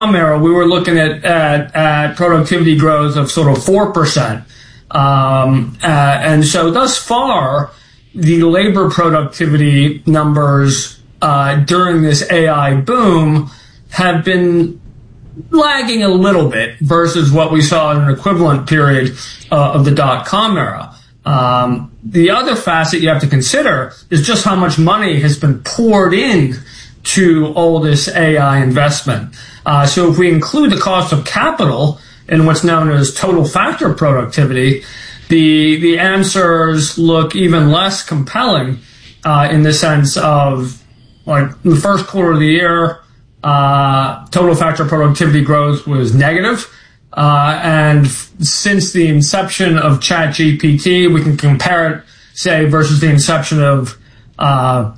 era, we were looking at productivity growth of sort of 4%. And so thus far, the labor productivity numbers during this AI boom have been lagging a little bit versus what we saw in an equivalent period of the dot-com era. The other facet you have to consider is just how much money has been poured in to all this AI investment. So if we include the cost of capital in what's known as total factor productivity, the answers look even less compelling in the sense of, like, in the first quarter of the year, total factor productivity growth was negative. And since the inception of ChatGPT, we can compare it, say, versus the inception of the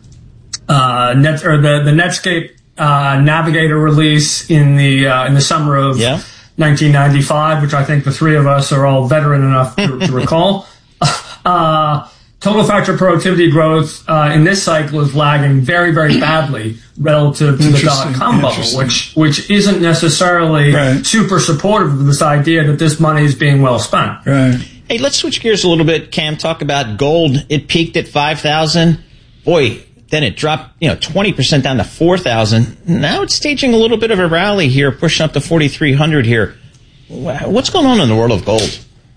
Netscape Navigator release in the summer of 1995, which I think the three of us are all veteran enough to recall. Total factor productivity growth in this cycle is lagging very, very badly relative to the dot-com bubble, which isn't necessarily super supportive of this idea that this money is being well spent. Right. Hey, let's switch gears a little bit, Cam. Talk about gold. It peaked at 5,000. Boy, then it dropped 20% down to 4,000. Now it's staging a little bit of a rally here, pushing up to 4,300 here. What's going on in the world of gold?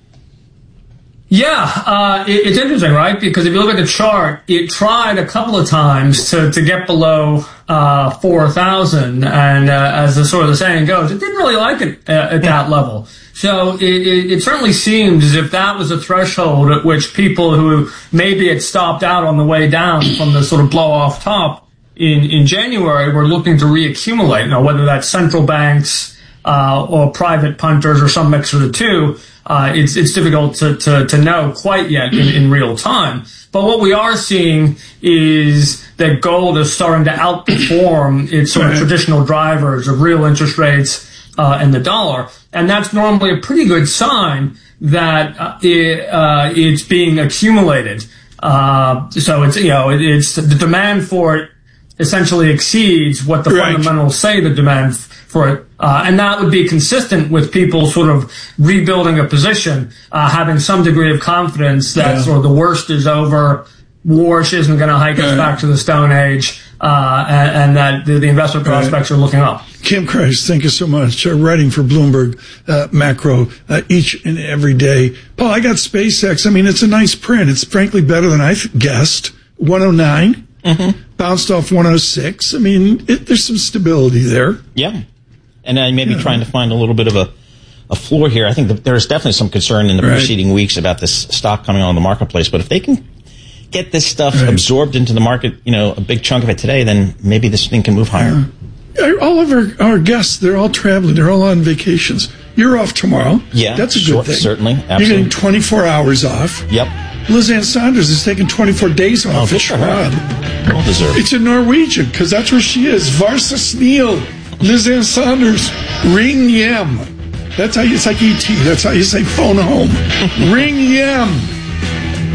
Yeah, it's interesting, right? Because if you look at the chart, it tried a couple of times to get below 4,000, and as the sort of the saying goes, it didn't really like it at that level. So it certainly seemed as if that was a threshold at which people who maybe had stopped out on the way down from the sort of blow off top in January were looking to reaccumulate. Now, whether that's central banks or private punters or some mix of the two. It's difficult to know quite yet in real time. But what we are seeing is that gold is starting to outperform its sort of traditional drivers of real interest rates and the dollar. And that's normally a pretty good sign that it's being accumulated. So it's the demand for it essentially exceeds what the fundamentals say the demand for it. And that would be consistent with people sort of rebuilding a position, having some degree of confidence that sort of the worst is over, war isn't going to hike us back to the Stone Age, and that the investment prospects are looking up. Kim Christ, thank you so much. Writing for Bloomberg Macro each and every day. Paul, I got SpaceX. I mean, it's a nice print. It's frankly better than I guessed. 109. Bounced off 106. I mean, there's some stability there. Yeah. And then maybe trying to find a little bit of a floor here. I think that there's definitely some concern in the preceding weeks about this stock coming on the marketplace. But if they can get this stuff absorbed into the market, a big chunk of it today, then maybe this thing can move higher. All of our guests, they're all traveling. They're all on vacations. You're off tomorrow. Yeah. That's a good thing. Certainly. Absolutely. You're getting 24 hours off. Yep. Liz Ann Saunders is taking 24 days off. Good for her. Well deserved. It's in Norwegian, because that's where she is. Varsa Sneal, Liz Ann Saunders, Ring Yem. That's how it's like E.T. That's how you say phone home. Ring Yem.